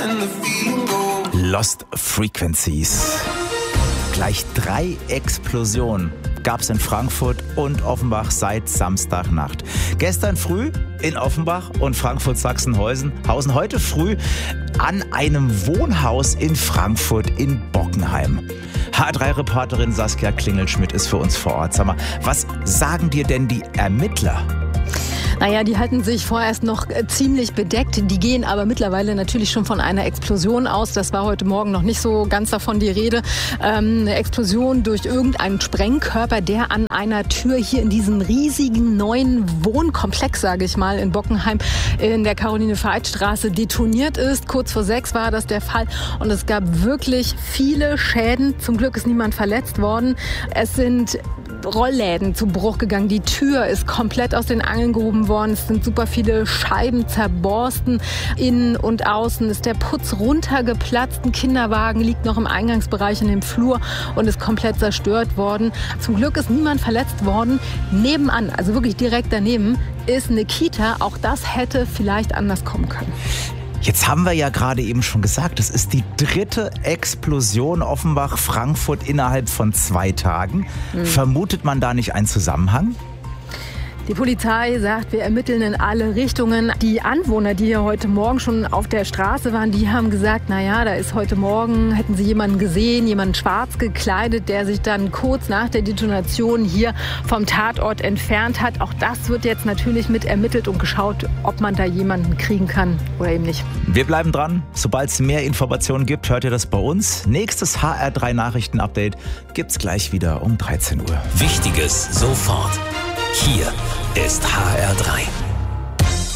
Lost Frequencies. Gleich 3 Explosionen gab es in Frankfurt und Offenbach seit Samstagnacht. Gestern früh in Offenbach und Frankfurt-Sachsenhausen, heute früh an einem Wohnhaus in Frankfurt in Bockenheim. H3-Reporterin Saskia Klingelschmidt ist für uns vor Ort. Sag mal, was sagen dir denn die Ermittler? Naja, die halten sich vorerst noch ziemlich bedeckt. Die gehen aber mittlerweile natürlich schon von einer Explosion aus. Das war heute Morgen noch nicht so ganz davon die Rede. Eine Explosion durch irgendeinen Sprengkörper, der an einer Tür hier in diesem riesigen neuen Wohnkomplex, sage ich mal, in Bockenheim in der Caroline-Veit-Straße detoniert ist. Kurz vor 6 war das der Fall und es gab wirklich viele Schäden. Zum Glück ist niemand verletzt worden. Es sind Rollläden zu Bruch gegangen. Die Tür ist komplett aus den Angeln gehoben worden. Es sind super viele Scheiben zerborsten. Innen und außen ist der Putz runtergeplatzt. Ein Kinderwagen liegt noch im Eingangsbereich in dem Flur und ist komplett zerstört worden. Zum Glück ist niemand verletzt worden. Nebenan, also wirklich direkt daneben, ist eine Kita. Auch das hätte vielleicht anders kommen können. Jetzt haben wir ja gerade eben schon gesagt, das ist die 3. Explosion Offenbach-Frankfurt innerhalb von 2 Tagen. Vermutet man da nicht einen Zusammenhang? Die Polizei sagt, wir ermitteln in alle Richtungen. Die Anwohner, die hier heute Morgen schon auf der Straße waren, die haben gesagt, naja, da ist heute Morgen, hätten sie jemanden gesehen, jemanden schwarz gekleidet, der sich dann kurz nach der Detonation hier vom Tatort entfernt hat. Auch das wird jetzt natürlich mit ermittelt und geschaut, ob man da jemanden kriegen kann oder eben nicht. Wir bleiben dran. Sobald es mehr Informationen gibt, hört ihr das bei uns. Nächstes HR3 Nachrichten-Update gibt's gleich wieder um 13 Uhr. Wichtiges sofort. Hier ist HR3.